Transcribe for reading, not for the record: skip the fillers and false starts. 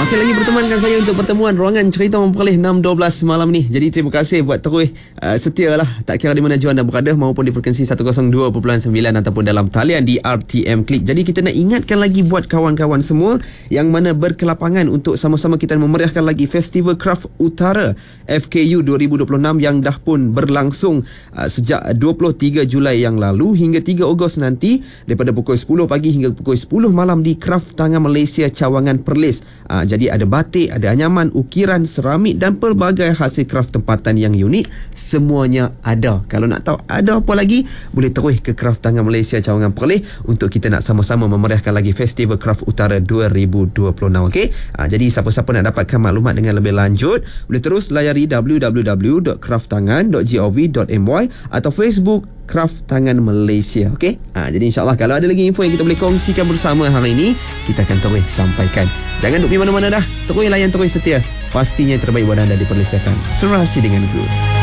Masih lagi bertemankan saya untuk pertemuan Ruangan Cerita Orang Perlis 6.12 malam ni. Jadi terima kasih buat terus setia lah, tak kira di mana jua anda berada, maupun di frekuensi 102.9 ataupun dalam talian di RTM Klik. Jadi kita nak ingatkan lagi buat kawan-kawan semua yang mana berkelapangan untuk sama-sama kita memeriahkan lagi Festival Kraft Utara FKU 2026 yang dah pun berlangsung sejak 23 Julai yang lalu hingga 3 Ogos nanti, daripada pukul 10 pagi hingga pukul 10 malam di Kraft Tangan Malaysia Cawangan Perlis. Jadi ada batik, ada anyaman, ukiran, seramik dan pelbagai hasil kraft tempatan yang unik. Semuanya ada. Kalau nak tahu ada apa lagi, boleh terus ke Kraft Tangan Malaysia Cawangan Perlis untuk kita nak sama-sama memeriahkan lagi Festival Kraft Utara 2026. Okey. Jadi siapa-siapa nak dapatkan maklumat dengan lebih lanjut, boleh terus layari www.krafttangan.gov.my atau Facebook Kraft Tangan Malaysia. Okey. Jadi insyaAllah kalau ada lagi info yang kita boleh kongsikan bersama hari ini, kita akan terus sampaikan. Jangan duk pergi mana-mana dah. Terus layan, terus setia. Pastinya yang terbaik buat anda diperlihatkan. Serasi dengan Good.